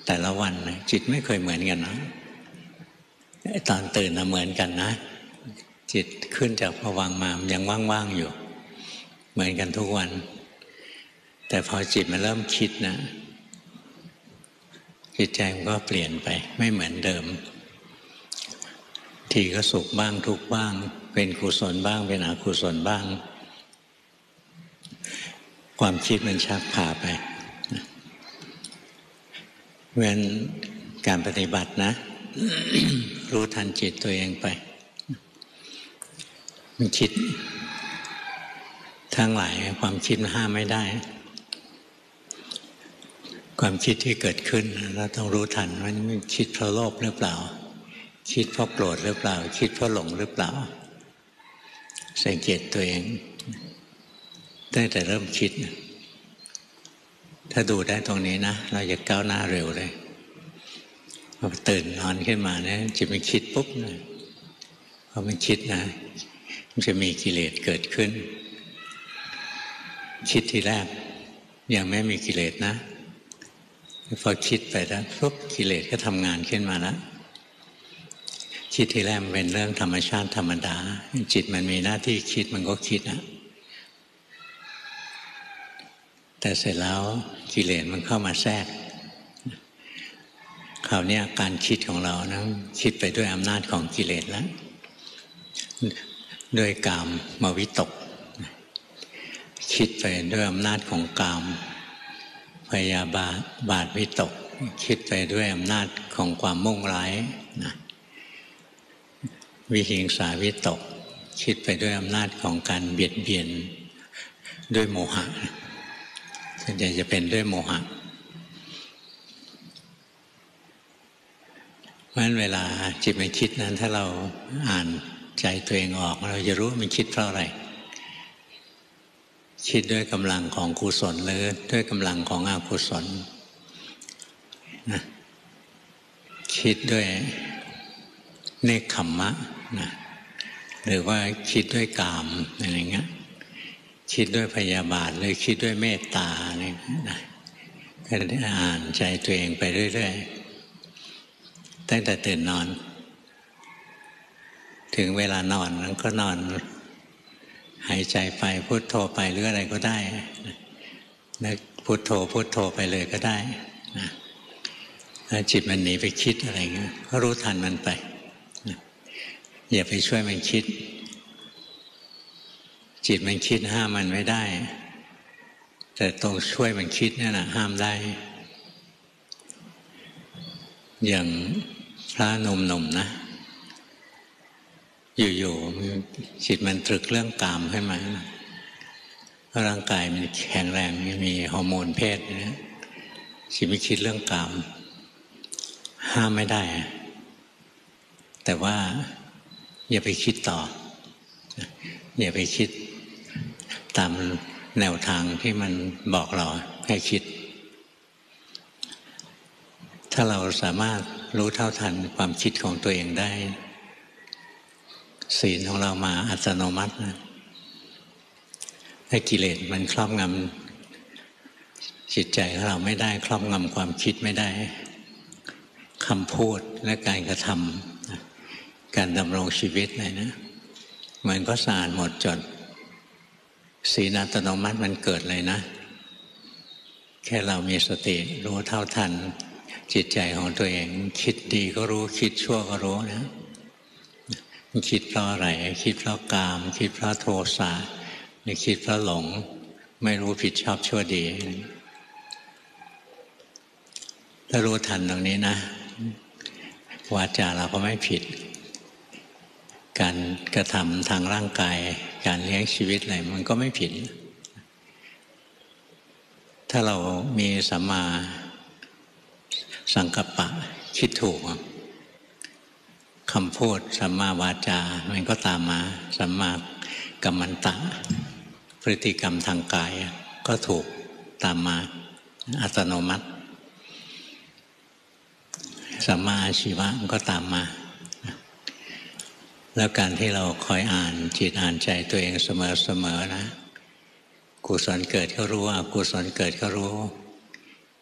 แต่ละวันจิตไม่เคยเหมือนกันนะตอนตื่นเหมือนกันนะจิตขึ้นจากภวังค์มายังว่างๆอยู่เหมือนกันทุกวันแต่พอจิตมันเริ่มคิดนะจิตใจมันก็เปลี่ยนไปไม่เหมือนเดิมทีก็สุขบ้างทุกข์บ้างเป็นกุศลบ้างเป็นอกุศลบ้างความคิดมันชักพาไปเพราะฉะนั้นการปฏิบัตินะ รู้ทันจิตตัวเองไปมันคิดทั้งหลายความคิดมันห้ามไม่ได้ความคิดที่เกิดขึ้นเราต้องรู้ทันว่ามันคิดเพราะโลภหรือเปล่าคิดเพราะโกรธหรือเปล่าคิดเพราะหลงหรือเปล่าสังเกตตัวเองตั้งแต่เริ่มคิดถ้าดูได้ตรงนี้นะเราจะก้าวหน้าเร็วเลยพอตื่นนอนขึ้นมาเนี่ยจิตมันคิดปุ๊บนะพอมันคิดนะมันจะมีกิเลสเกิดขึ้นคิดทีแรกยังไม่มีกิเลสนะพอคิดไปแล้วปุ๊บกิเลสก็ทำงานขึ้นมาแล้วคิดทีแรกมันเป็นเรื่องธรรมชาติธรรมดาจิตมันมีหน้าที่คิดมันก็คิดนะแต่เสร็จแล้วกิเลสมันเข้ามาแทรกคราวนี้การคิดของเรานะคิดไปด้วยอำนาจของกิเลสแล้วด้วยกามวิตกคิดไปด้วยอำนาจของกามพยาบาทวิตกคิดไปด้วยอำนาจของความมุ่งร้ายนะวิหิงสาวิตกคิดไปด้วยอำนาจของการเบียดเบียนด้วยโมหะส่วนใหญ่จะเป็นด้วยโมหะเพราะฉะนั้นเวลาจิตมันคิดนั้นถ้าเราอ่านใจตัวเองออกเราจะรู้ว่ามันคิดเพราะอะไรคิดด้วยกำลังของกุศลหรือด้วยกำลังของอกุศลนะคิดด้วยเนกขัมมะนะหรือว่าคิดด้วยกามอะไรเงี้ยคิดด้วยพยาบาทหรือคิดด้วยเมตตาอะไรนะก็ได้อ่านใจตัวเองไปเรื่อยๆตั้งแต่ตื่นนอนถึงเวลานอนนั้นก็นอนหายใจไปพุทโธไปหรืออะไรก็ได้นึกพุทโธพุทโธไปเลยก็ได้นะถ้าจิตมันหนีไปคิดอะไรเงี้ยก็รู้ทันมันไปนะอย่าไปช่วยมันคิดจิตมันคิดห้ามมันไม่ได้แต่ตรงช่วยมันคิดนี่แหละห้ามได้อย่างพระหนุ่มๆนะอยู่ๆจิตมันตรึกเรื่องกามขึ้นมาร่างกายมันแข็งแรงมีฮอร์โมนเพศนะจิตไม่คิดเรื่องกามห้ามไม่ได้แต่ว่าอย่าไปคิดต่ออย่าไปคิดตามแนวทางที่มันบอกเราให้คิดถ้าเราสามารถรู้เท่าทันความคิดของตัวเองได้ศีลของเรามาอัตโนมัตินะให้กิเลสมันครอบงำจิตใจของเราไม่ได้ครอบงำความคิดไม่ได้คำพูดและการกระทำการดำรงชีวิตอะไรนะมันก็สะอาดหมดจดศีลอัตโนมัติมันเกิดเลยนะแค่เรามีสติรู้เท่าทันจิตใจของตัวเองคิดดีก็รู้คิดชั่วก็รู้นะคิดเพราะอะไรคิดเพราะกามคิดเพราะโทสะหรือคิดเพราะหลงไม่รู้ผิดชอบชั่วดีถ้ารู้ทันตรงนี้นะวาจาเราก็ไม่ผิดการกระทำทางร่างกายการเลี้ยงชีวิตอะไรมันก็ไม่ผิดถ้าเรามีสัมมาสังกัปปะคิดถูกคำพูดสัมมาวาจามันก็ตามมาสัมมากัมมันตะพฤติกรรมทางกายก็ถูกตามมาอัตโนมัติสัมมาอาชีวะมันก็ตามมาแล้วการที่เราคอยอ่านจิตอ่านใจตัวเองเสมอๆนะกุศลเกิดก็รู้อกุศลเกิดก็รู้